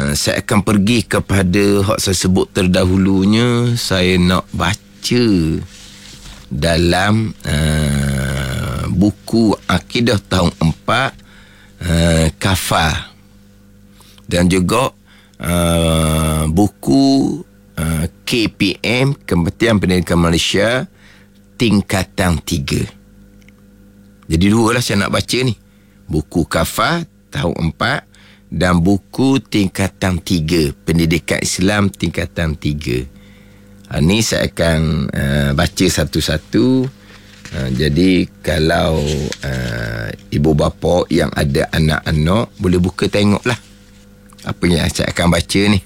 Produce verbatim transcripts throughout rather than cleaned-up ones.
uh, saya akan pergi kepada hak saya sebut terdahulunya. Saya nak baca dalam uh, buku Akidah tahun empat, uh, Kafar, dan juga uh, buku uh, K P M, Kementerian Pendidikan Malaysia, tingkatan tiga. Jadi dua lah saya nak baca ni. Buku Kafar tahun empat dan buku tingkatan tiga, Pendidikan Islam tingkatan tiga. Ha, ni saya akan uh, baca satu-satu. Uh, jadi kalau uh, ibu bapa yang ada anak-anak, boleh buka tengoklah apa yang saya akan baca ni.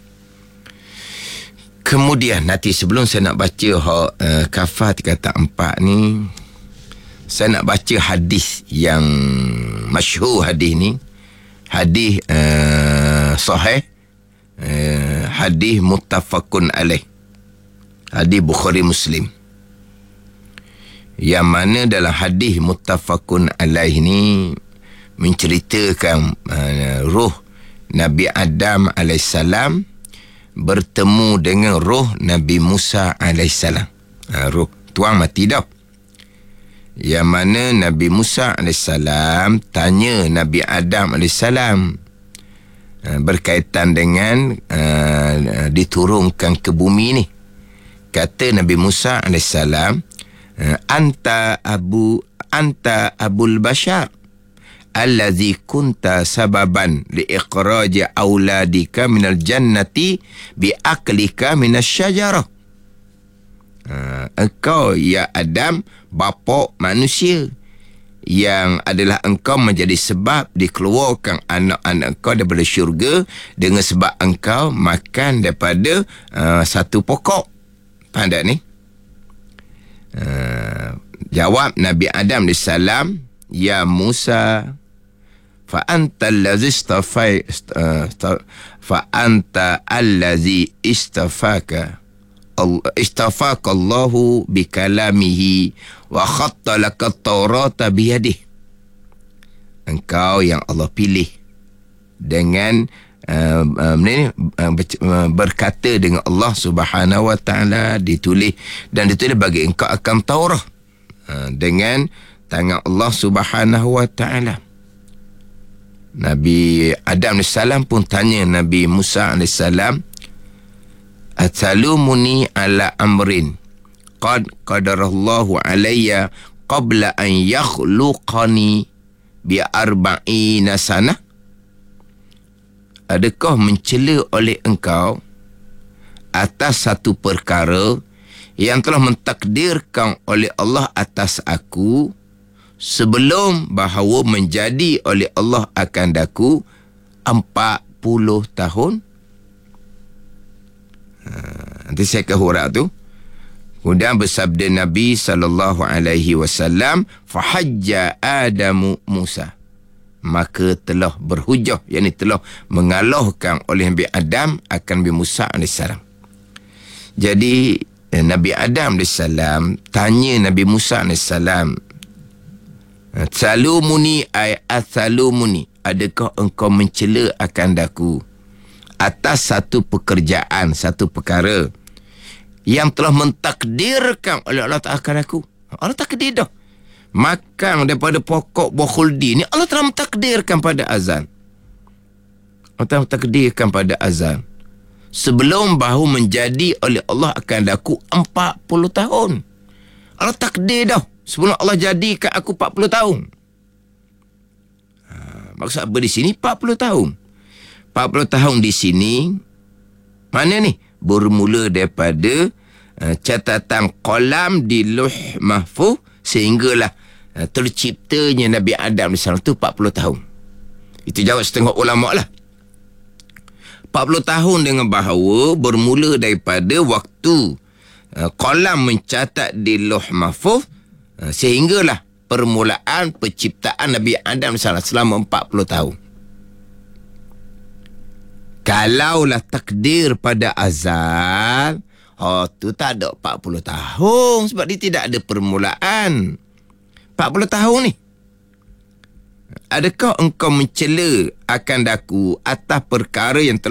Kemudian nanti sebelum saya nak baca hak uh, Kafar tingkatan empat ni, saya nak baca hadis yang masyhur. Hadis ni hadis uh, sahih, uh, hadis muttafaqun alaih, hadis Bukhari Muslim, yang mana dalam hadis muttafaqun alaih ni menceritakan uh, roh Nabi Adam alaihissalam bertemu dengan roh Nabi Musa alaihissalam. Ha, roh tuan mati dah. Yang mana Nabi Musa alaihissalam tanya Nabi Adam alaihissalam uh, berkaitan dengan uh, diturunkan ke bumi ni. Kata Nabi Musa alaihissalam, uh, anta abu anta abul bashar allazi kunta sababan li ikhraji auladika minal jannati bi aklika minas syajarah. Uh, engkau ya Adam, bapa manusia, yang adalah engkau menjadi sebab dikeluarkan anak-anak engkau daripada syurga dengan sebab engkau makan daripada uh, satu pokok. Faham tak ni? Uh, jawab Nabi Adam alaihissalam, ya Musa, fa anta allazi istafai fa anta allazi istafaka istafaka Allahu bi kalamihi wa khatta laka at-taurata bi yadihi. Engkau yang Allah pilih dengan uh, uh, uh, berkata dengan Allah Subhanahu wa taala, ditulis dan ditulis bagi engkau akan Taurat uh, dengan tangan Allah Subhanahu wa taala. Nabi Adam alaihissalam pun tanya Nabi Musa alaihissalam, atalumuni ala amrin qad qadarallahu alayya qabla an yakhluqani bi arba'ina sanah. Adakah mencela oleh engkau atas satu perkara yang telah mentakdirkan oleh Allah atas aku sebelum bahawa menjadi oleh Allah akan daku empat puluh tahun? Ha, nanti saya ke huruf tu. Kemudian bersabda Nabi sallallahu alaihi wasallam, fahajja Adamu Musa, maka telah berhujah, yakni telah mengalahkan oleh Nabi Adam akan Nabi Musa alaihissalam. Jadi Nabi Adam alaihissalam tanya Nabi Musa alaihissalam, salumuni ay athalumuni, adakah engkau mencela akan daku atas satu pekerjaan, satu perkara yang telah mentakdirkan oleh Allah Ta'ala akan aku? Allah takdir dah makan daripada pokok buah khuldi ni. Allah telah mentakdirkan pada azal. Allah telah mentakdirkan pada azal sebelum bahu menjadi oleh Allah akan daku empat puluh tahun. Allah takdir dah sebelum Allah jadikan aku empat puluh tahun. Ha, maksud apa di sini empat puluh tahun? empat puluh tahun di sini mana ni? Bermula daripada uh, catatan qalam di Lauh Mahfuz sehinggalah uh, terciptanya Nabi Adam alaihissalam tu empat puluh tahun. Itu jawab setengah ulama lah. empat puluh tahun dengan bahawa bermula daripada waktu uh, qalam mencatat di Lauh Mahfuz uh, sehinggalah permulaan penciptaan Nabi Adam alaihissalam selama empat puluh tahun. Kalaulah takdir pada azal, oh tu tak ada empat puluh tahun sebab dia tidak ada permulaan. empat puluh tahun ni. Adakah engkau mencela akan daku atas perkara yang telah